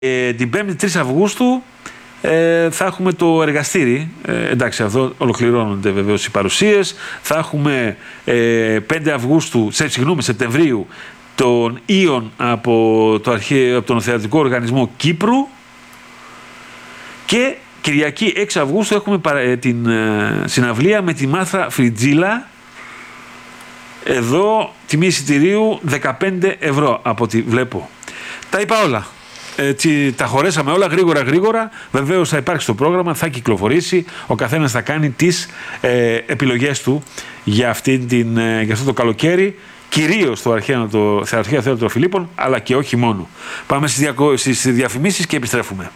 Την 5η 3 Αυγούστου θα έχουμε το εργαστήρι. Εντάξει, εδώ ολοκληρώνονται βεβαίως οι παρουσίες. Θα έχουμε 5 Αυγούστου, Σεπτεμβρίου τον Ήον από τον Θεατρικό Οργανισμό Κύπρου και Κυριακή 6 Αυγούστου έχουμε την συναυλία με τη Μάρθα Φριτζίλα. Εδώ τιμή εισιτηρίου 15 ευρώ από ό,τι βλέπω. Τα είπα όλα. Έτσι, τα χωρέσαμε όλα γρήγορα. Βεβαίως θα υπάρξει το πρόγραμμα, θα κυκλοφορήσει. Ο καθένας θα κάνει τις επιλογές του για αυτό το καλοκαίρι. Κυρίως στο Αρχαίο Θέατρο Φιλίππων, αλλά και όχι μόνο. Πάμε στις διαφημίσεις και επιστρέφουμε.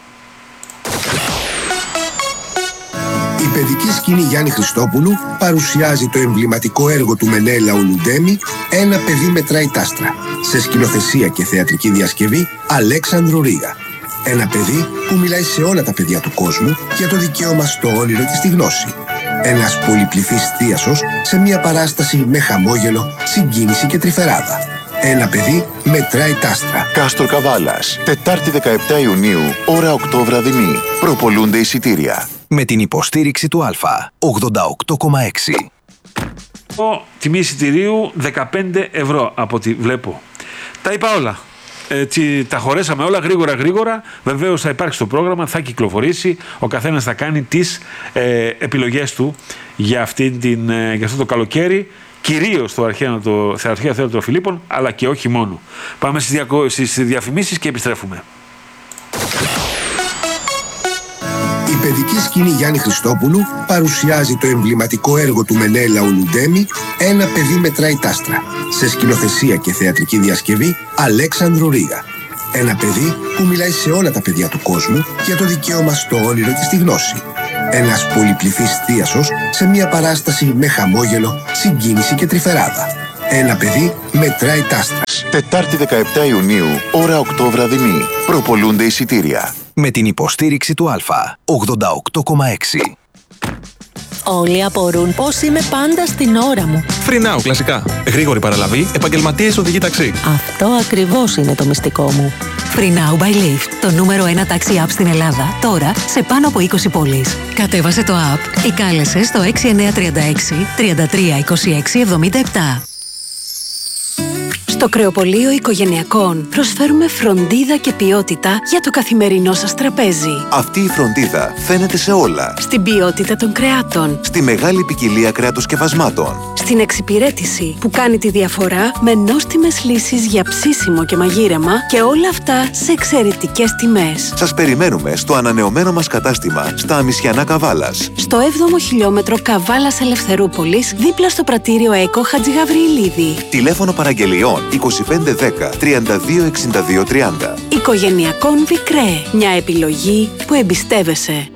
Η παιδική σκηνή Γιάννη Χριστόπουλου παρουσιάζει το εμβληματικό έργο του Μενέλαου Λουντέμι «Ένα παιδί μετράει τ' άστρα», σε σκηνοθεσία και θεατρική διασκευή Αλέξανδρου Ρίγα. Ένα παιδί που μιλάει σε όλα τα παιδιά του κόσμου για το δικαίωμα στο όνειρο και στη γνώση. Ένας πολυπληθής θίασος σε μια παράσταση με χαμόγελο, συγκίνηση και τρυφεράδα. Ένα παιδί μετράει τ' άστρα. Κάστορ Καβάλας, Τετάρτη 17 Ιουνίου, ώρα 8 βραδινή. Προπολούνται εισιτήρια. Με την υποστήριξη του Α, 88,6. Τιμή εισιτηρίου 15 ευρώ από ό,τι βλέπω. Τα είπα όλα. Έτσι, τα χωρέσαμε όλα γρήγορα. Βεβαίως θα υπάρξει το πρόγραμμα, θα κυκλοφορήσει. Ο καθένας θα κάνει τις επιλογές του για αυτό το καλοκαίρι. Κυρίως στο Αρχαίο Θέατρο Φιλίππων, αλλά και όχι μόνο. Πάμε στις διαφημίσεις και επιστρέφουμε. Η παιδική σκηνή Γιάννη Χριστόπουλου παρουσιάζει το εμβληματικό έργο του Μενέλαου Λουντέμι «Ένα παιδί μετράει τ' άστρα», σε σκηνοθεσία και θεατρική διασκευή Αλέξανδρου Ρίγα. Ένα παιδί που μιλάει σε όλα τα παιδιά του κόσμου για το δικαίωμα στο όνειρο και στη γνώση. Ένας πολυπληθής θίασος σε μια παράσταση με χαμόγελο, συγκίνηση και τρυφεράδα. Ένα παιδί μετράει τ' άστρα. Τετάρτη 17 Ιουνίου, ώρα 8 βραδινή. Προπολούνται εισιτήρια. Με την υποστήριξη του Α, 88,6. Όλοι απορούν πώς είμαι πάντα στην ώρα μου. Free Now, κλασικά. Γρήγορη παραλαβή, επαγγελματίες οδηγοί ταξί. Αυτό ακριβώς είναι το μυστικό μου. Free Now by Lyft, το νούμερο 1 ταξί app στην Ελλάδα, τώρα σε πάνω από 20 πόλεις. Κατέβασε το app ή κάλεσε στο 6936 33 26 77. Στο Κρεοπωλείο Οικογενειακών προσφέρουμε φροντίδα και ποιότητα για το καθημερινό σας τραπέζι. Αυτή η φροντίδα φαίνεται σε όλα. Στην ποιότητα των κρεάτων. Στη μεγάλη ποικιλία κρέατος-σκευασμάτων. Στην εξυπηρέτηση που κάνει τη διαφορά με νόστιμες λύσεις για ψήσιμο και μαγείρεμα και όλα αυτά σε εξαιρετικές τιμές. Σας περιμένουμε στο ανανεωμένο μας κατάστημα στα Αμισιανά Καβάλας. Στο 7ο χιλιόμετρο Καβάλας Ελευθερούπολης, δίπλα στο πρατήριο ΕΚΟ Χατζηγαβριηλίδη. Τηλέφωνο παραγγελιών 2510 32 62 30. Οικογενειακών Βικρέ. Μια επιλογή που εμπιστεύεσαι.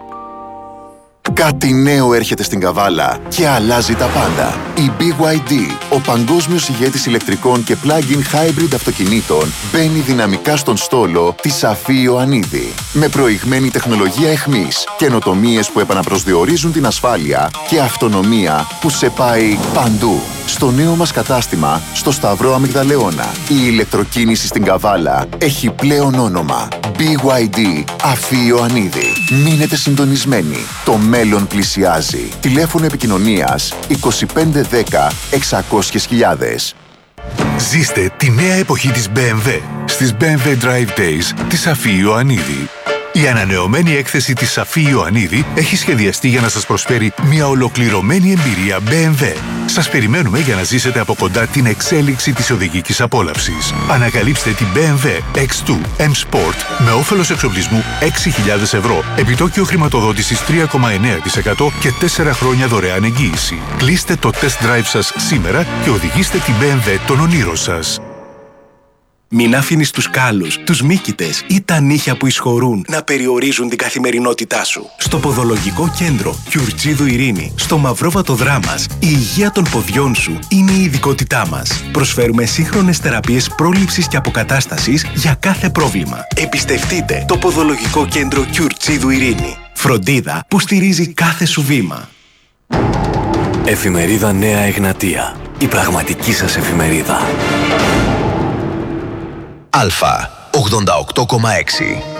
Κάτι νέο έρχεται στην Καβάλα και αλλάζει τα πάντα. Η BYD, ο παγκόσμιος ηγέτης ηλεκτρικών και plug-in hybrid αυτοκινήτων, μπαίνει δυναμικά στον στόλο της Σαφή Ιωαννίδη. Με προηγμένη τεχνολογία εχμής, καινοτομίες που επαναπροσδιορίζουν την ασφάλεια και αυτονομία που σε πάει παντού. Στο νέο μας κατάστημα, στο Σταυρό Αμυγδαλεώνα, η ηλεκτροκίνηση στην Καβάλα έχει πλέον όνομα. BYD Αφή Ιωαννίδη. Μείνετε συντονισμένοι. Το μέλλον πλησιάζει. Τηλέφωνο επικοινωνίας 2510 600.000. Ζήστε τη νέα εποχή της BMW στις BMW Drive Days της Αφή Ιωαννίδη. Η ανανεωμένη έκθεση της Σαφή Ιωαννίδη έχει σχεδιαστεί για να σας προσφέρει μια ολοκληρωμένη εμπειρία BMW. Σας περιμένουμε για να ζήσετε από κοντά την εξέλιξη της οδηγικής απόλαυσης. Ανακαλύψτε την BMW X2 M Sport με όφελος εξοπλισμού 6.000 ευρώ, επιτόκιο χρηματοδότησης 3,9% και 4 χρόνια δωρεάν εγγύηση. Κλείστε το test drive σας σήμερα και οδηγήστε την BMW των ονείρων σας. Μην άφηνεις τους κάλους, τους μύκητες ή τα νύχια που εισχωρούν να περιορίζουν την καθημερινότητά σου. Στο Ποδολογικό Κέντρο Κιουρτσίδου Ειρήνη, στο Μαυρόβατο Δράμας, η υγεία των ποδιών σου είναι η ειδικότητά μας. Προσφέρουμε σύγχρονες θεραπείες πρόληψης και αποκατάστασης για κάθε πρόβλημα. Εμπιστευτείτε το Ποδολογικό Κέντρο Κιουρτσίδου Ειρήνη. Φροντίδα που στηρίζει κάθε σου βήμα. Εφημερίδα Νέα Εγνατία. Η πραγματική σας εφημερίδα. Α, 88,6.